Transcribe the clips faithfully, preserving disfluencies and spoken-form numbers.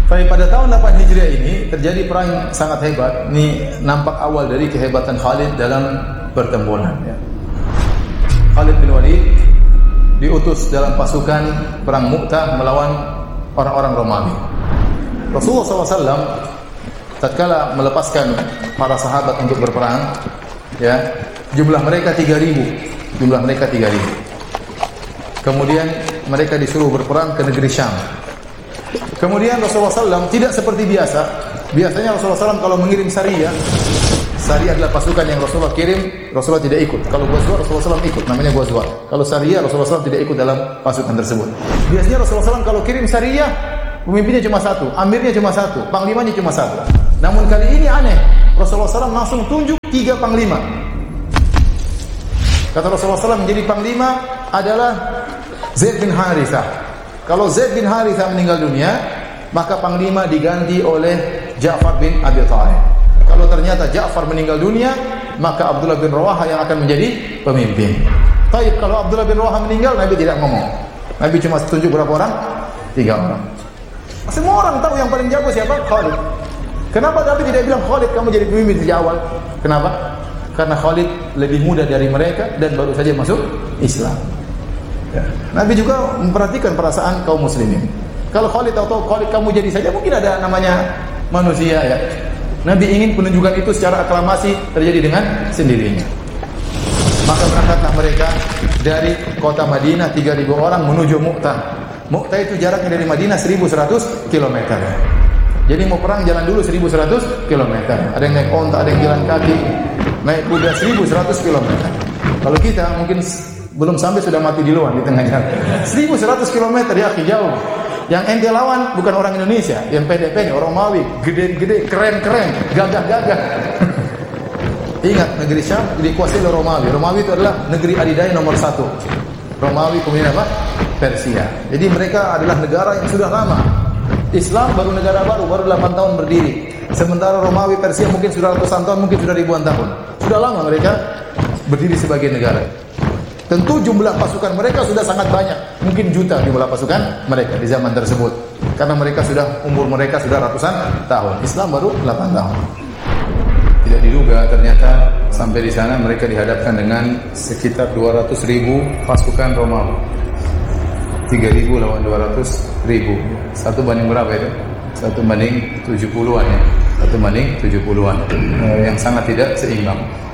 Tapi pada tahun delapan Hijriah ini terjadi perang yang sangat hebat. Ini nampak awal dari kehebatan Khalid dalam pertempuran. Ya. Khalid bin Walid diutus dalam pasukan perang Mu'tah melawan orang-orang Romawi. Rasulullah shallallahu alaihi wasallam tatkala melepaskan para sahabat untuk berperang, ya, jumlah mereka tiga ribu. Jumlah mereka tiga ribu. Kemudian mereka disuruh berperang ke negeri Syam. Kemudian Rasulullah shallallahu alaihi wasallam tidak seperti biasa. Biasanya Rasulullah shallallahu alaihi wasallam kalau mengirim sariyah, sariyah adalah pasukan yang Rasulullah kirim, Rasulullah tidak ikut. Kalau ghazwa Rasulullah shallallahu alaihi wasallam ikut, namanya ghazwa. Kalau sariyah Rasulullah shallallahu alaihi wasallam tidak ikut dalam pasukan tersebut. Biasanya Rasulullah shallallahu alaihi wasallam kalau kirim sariyah, pemimpinnya cuma satu, amirnya cuma satu, panglimanya cuma satu. Namun kali ini aneh, Rasulullah shallallahu alaihi wasallam langsung tunjuk tiga panglima. Kata Rasulullah shallallahu alaihi wasallam, menjadi panglima adalah Zaid bin Harithah. Kalau Zaid bin Harithah meninggal dunia, maka panglima diganti oleh Ja'far bin Abi Thalib. Kalau ternyata Ja'far meninggal dunia, maka Abdullah bin Rawaha yang akan menjadi pemimpin. Taib, kalau Abdullah bin Rawaha meninggal, Nabi tidak ngomong. Nabi cuma tunjuk berapa orang? Tiga orang. Semua orang tahu yang paling jago siapa? Khalid. Kenapa Nabi tidak bilang Khalid kamu jadi pemimpin sejak awal? Kenapa? Karena Khalid lebih muda dari mereka dan baru saja masuk Islam. Ya. Nabi juga memperhatikan perasaan kaum muslimin. Kalau Khalid tahu-tahu Khalid kamu jadi saja, mungkin ada namanya manusia, ya. Nabi ingin penunjukan itu secara aklamasi terjadi dengan sendirinya. Maka berangkatlah mereka dari kota Madinah tiga ribu orang menuju Mu'tah. Mu'tah itu jaraknya dari Madinah seribu seratus kilometer. Jadi mau perang jalan dulu seribu seratus kilometer. Ada yang naik onta, ada yang jalan kaki, naik kuda seribu seratus kilometer. Kalau kita mungkin belum sampai sudah mati di luar di tengah jalan. seribu seratus kilometer ya, jauh. Yang ente lawan bukan orang Indonesia, yang pede-pede, orang Romawi, gede-gede, keren-keren, gagah-gagah. Ingat, negeri Syam dikuasai oleh Romawi. Romawi itu adalah negeri adidaya nomor satu. Romawi kemudian apa? Persia. Jadi mereka adalah negara yang sudah lama. Islam baru negara baru, baru delapan tahun berdiri. Sementara Romawi, Persia mungkin sudah ratusan tahun, mungkin sudah ribuan tahun. Sudah lama mereka berdiri sebagai negara. Tentu jumlah pasukan mereka sudah sangat banyak, mungkin juta jumlah pasukan mereka di zaman tersebut. Karena mereka sudah, umur mereka sudah ratusan tahun. Islam baru delapan tahun. Tidak diduga ternyata sampai di sana mereka dihadapkan dengan sekitar dua ratus ribu pasukan Romawi. tiga ribu lawan dua ratus ribu. Satu banding berapa itu? Satu banding tujuh puluhan ya. Satu banding tujuh puluhan. Eh, yang sangat tidak seimbang.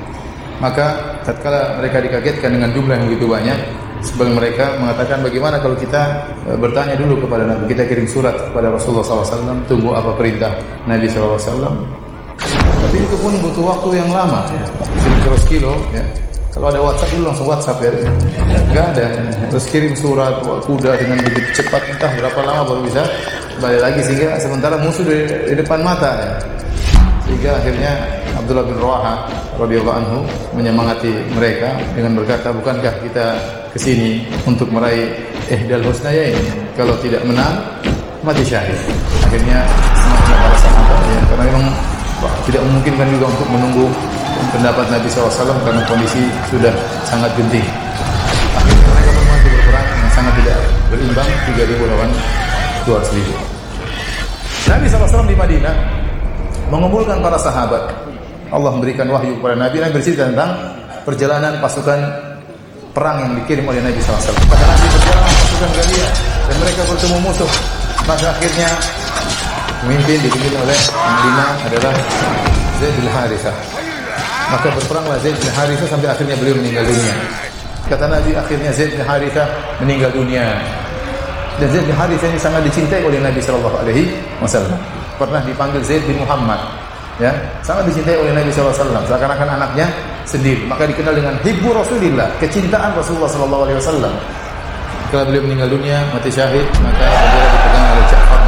Maka tatkala mereka dikagetkan dengan jumlah yang begitu banyak, sebagian mereka mengatakan bagaimana kalau kita e, bertanya dulu kepada Nabi, kita kirim surat kepada Rasulullah shallallahu alaihi wasallam, tunggu apa perintah Nabi shallallahu alaihi wasallam. Tapi itu pun butuh waktu yang lama, ya. Terus kilo, ya. Kalau ada WhatsApp dulu langsung WhatsApp ya, nggak ada. Terus kirim surat kuda dengan begitu cepat, entah berapa lama baru bisa balik lagi, sehingga sementara musuh di, di depan mata, ya. Sehingga akhirnya Abdullah bin Rawaha radhiyallahu anhu menyemangati mereka dengan berkata, bukankah kita kesini untuk meraih ihdal husnayain? Kalau tidak menang, mati syahid. Akhirnya semangatnya para sahabat, ya, karena memang wah, tidak memungkinkan juga untuk menunggu pendapat Nabi shallallahu alaihi wasallam karena kondisi sudah sangat genting. Akhirnya mereka bermati berperang yang sangat tidak berimbang, tiga ribu lawan dua ratus ribu. Nabi shallallahu alaihi wasallam di Madinah mengumpulkan para sahabat. Allah memberikan wahyu kepada Nabi. Nabi bercerita tentang perjalanan pasukan perang yang dikirim oleh Nabi shallallahu alaihi wasallam. Kata Nabi, berjalan pasukan Ghaliyah dan mereka bertemu musuh. Maka akhirnya pemimpin dipimpin oleh panglima adalah Zaid bin Harithah. Maka berperanglah Zaid bin Harithah sampai akhirnya beliau meninggal dunia. Kata Nabi, akhirnya Zaid bin Harithah meninggal dunia. Dan Zaid bin Harithah ini sangat dicintai oleh Nabi shallallahu alaihi wasallam. Pernah dipanggil Zaid bin Muhammad, ya, sangat dicintai oleh Nabi shallallahu alaihi wasallam, seakan-akan anaknya sendiri. Maka dikenal dengan hibbu Rasulillah, kecintaan Rasulullah shallallahu alaihi wasallam. Kalau beliau meninggal dunia, mati syahid, maka beliau dipegang oleh Ja'far